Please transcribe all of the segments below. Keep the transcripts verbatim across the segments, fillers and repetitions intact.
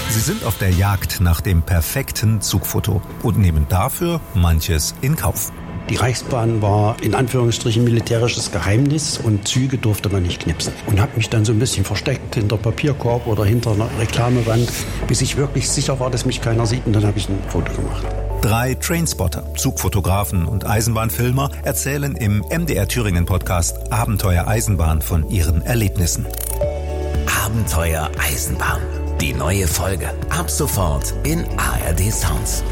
Sie sind auf der Jagd nach dem perfekten Zugfoto und nehmen dafür manches in Kauf. Die Reichsbahn war in Anführungsstrichen militärisches Geheimnis und Züge durfte man nicht knipsen. Und habe mich dann so ein bisschen versteckt hinter Papierkorb oder hinter einer Reklamewand, bis ich wirklich sicher war, dass mich keiner sieht, und dann habe ich ein Foto gemacht. Drei Trainspotter, Zugfotografen und Eisenbahnfilmer erzählen im M D R Thüringen Podcast Abenteuer Eisenbahn von ihren Erlebnissen. Abenteuer Eisenbahn. Die neue Folge ab sofort in A R D Sounds.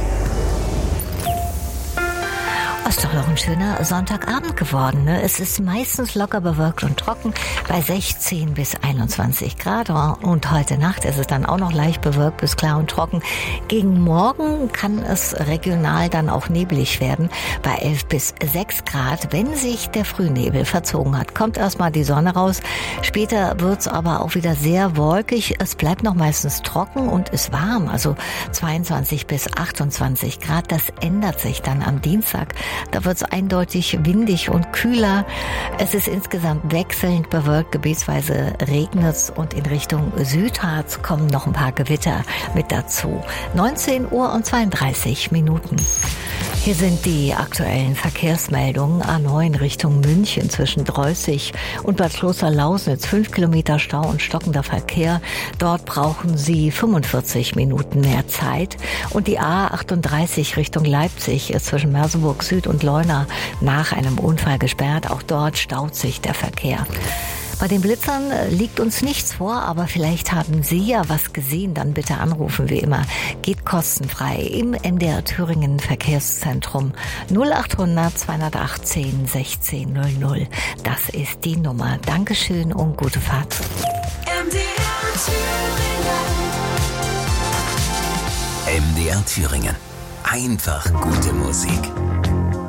Ist doch noch ein schöner Sonntagabend geworden, ne? Es ist meistens locker bewölkt und trocken bei sechzehn bis einundzwanzig Grad. Und heute Nacht ist es dann auch noch leicht bewölkt bis klar und trocken. Gegen Morgen kann es regional dann auch neblig werden bei elf bis sechs Grad. Wenn sich der Frühnebel verzogen hat, kommt erstmal die Sonne raus. Später wird's aber auch wieder sehr wolkig. Es bleibt noch meistens trocken und ist warm, also zweiundzwanzig bis achtundzwanzig Grad. Das ändert sich dann am Dienstag. Da wird es eindeutig windig und kühler. Es ist insgesamt wechselnd bewölkt, gebietsweise regnet es und in Richtung Südharz kommen noch ein paar Gewitter mit dazu. neunzehn Uhr und zweiunddreißig Minuten. Hier sind die aktuellen Verkehrsmeldungen. A neun Richtung München zwischen Dreußig und Bad Kloster-Lausnitz. Fünf Kilometer Stau und stockender Verkehr. Dort brauchen Sie fünfundvierzig Minuten mehr Zeit. Und die A achtunddreißig Richtung Leipzig ist zwischen Merseburg Süd und Leuna nach einem Unfall gesperrt. Auch dort staut sich der Verkehr. Bei den Blitzern liegt uns nichts vor, aber vielleicht haben Sie ja was gesehen, dann bitte anrufen, wie immer. Geht kostenfrei im M D R Thüringen Verkehrszentrum null achthundert zweihundertachtzehn sechzehn null null. Das ist die Nummer. Dankeschön und gute Fahrt. M D R Thüringen. M D R Thüringen. Einfach gute Musik.